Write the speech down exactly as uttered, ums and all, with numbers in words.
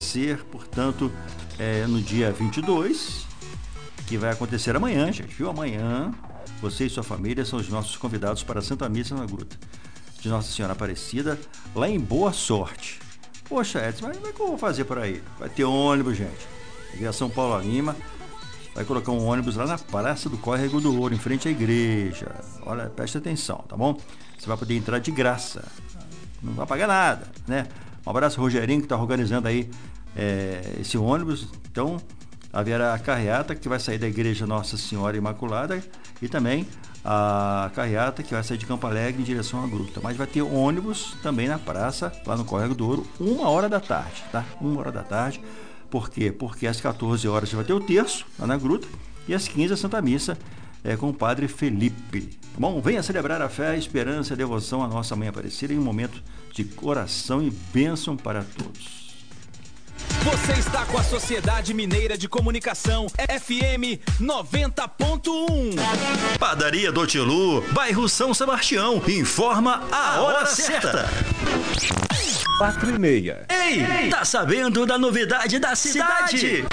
ser, portanto, é, no dia vinte e dois, que vai acontecer amanhã, gente, viu? Amanhã, você e sua família são os nossos convidados para a Santa Missa na Gruta de Nossa Senhora Aparecida, lá em Boa Sorte. Poxa, Edson, mas como é que eu vou fazer por aí? Vai ter ônibus, gente. Via São Paulo a Lima, vai colocar um ônibus lá na Praça do Córrego do Ouro, em frente à igreja. Olha, preste atenção, tá bom? Você vai poder entrar de graça. Não vai pagar nada, né? Um abraço, Rogerinho, que está organizando aí é, esse ônibus. Então, haverá a carreata que vai sair da Igreja Nossa Senhora Imaculada e também a carreata que vai sair de Campo Alegre em direção à Gruta. Mas vai ter ônibus também na praça, lá no Córrego do Ouro, uma hora da tarde, tá? Uma hora da tarde. Por quê? Porque às quatorze horas vai ter o terço lá na Gruta e às quinze a Santa Missa é, com o Padre Felipe. Bom, venha celebrar a fé, a esperança e a devoção à nossa Mãe Aparecida em um momento de oração e bênção para todos. Você está com a Sociedade Mineira de Comunicação, F M noventa ponto um. Padaria do Tilu, bairro São Sebastião, informa a hora certa. Quatro e meia. Ei, tá sabendo da novidade da cidade?